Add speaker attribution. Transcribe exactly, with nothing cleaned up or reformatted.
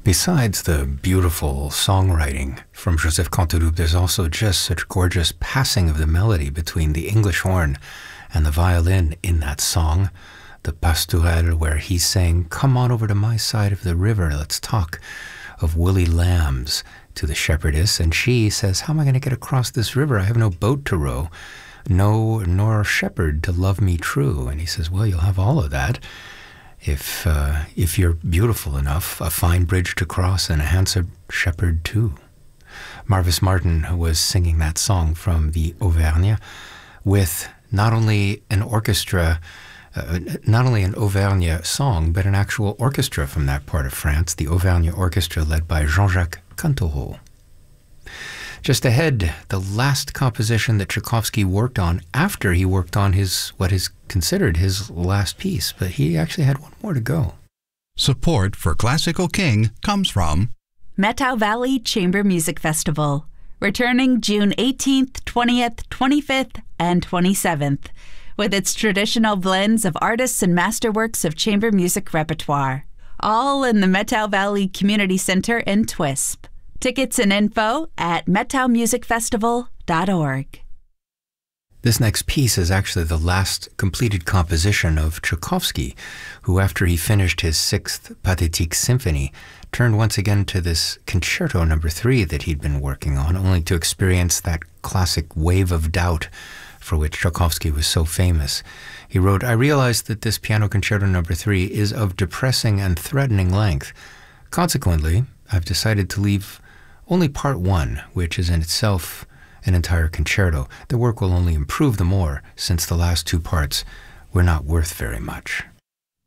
Speaker 1: Besides the beautiful songwriting from Joseph Canteloup, there's also just such gorgeous passing of the melody between the English horn and the violin in that song, the Pastourelle, where he's saying, "Come on over to my side of the river, let's talk of woolly lambs," to the shepherdess, and she says, "How am I going to get across this river? I have no boat to row, no nor shepherd to love me true." And he says, "Well, you'll have all of that if uh, if you're beautiful enough, a fine bridge to cross and a handsome shepherd too." Marvis Martin was singing that song from the Auvergne with not only an orchestra, uh, not only an Auvergne song, but an actual orchestra from that part of France, the Auvergne Orchestra led by Jean-Jacques Cantoreau. Just ahead, the last composition that Tchaikovsky worked on after he worked on his what is considered his last piece, but he actually had one more to go.
Speaker 2: Support for Classical King comes from
Speaker 3: Methow Valley Chamber Music Festival, returning June eighteenth, twentieth, twenty-fifth, and twenty-seventh, with its traditional blends of artists and masterworks of chamber music repertoire, all in the Methow Valley Community Center in Twisp. Tickets and info at methow music festival dot org.
Speaker 1: This next piece is actually the last completed composition of Tchaikovsky, who, after he finished his sixth Pathétique Symphony, turned once again to this Concerto Number Three that he'd been working on, only to experience that classic wave of doubt for which Tchaikovsky was so famous. He wrote, "I realized that this Piano Concerto Number Three is of depressing and threatening length. Consequently, I've decided to leave only part one, which is in itself an entire concerto. The work will only improve the more, since the last two parts were not worth very much."